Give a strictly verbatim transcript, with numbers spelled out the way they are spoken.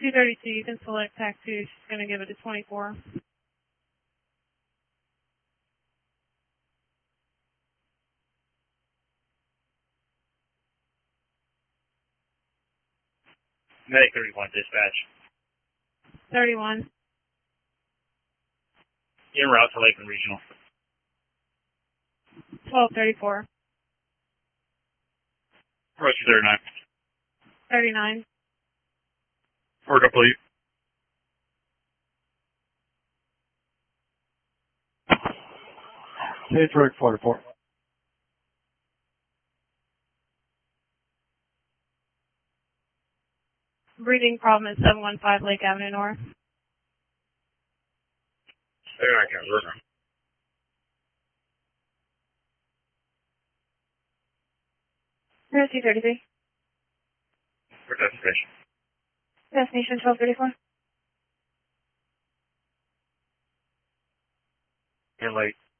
two thirty-two, you can select taxi. She's going to give it a twenty-four. Medic thirty-one, dispatch. thirty-one. En route to Lakeland Regional. twelve thirty-four. Roger thirty-nine. thirty-nine. Work up, please. Patriot forty-four. Breathing problem at seven one five Lake Avenue North. thirty-nine, County River. two thirty-three. For destination. Destination twelve thirty-four. In late.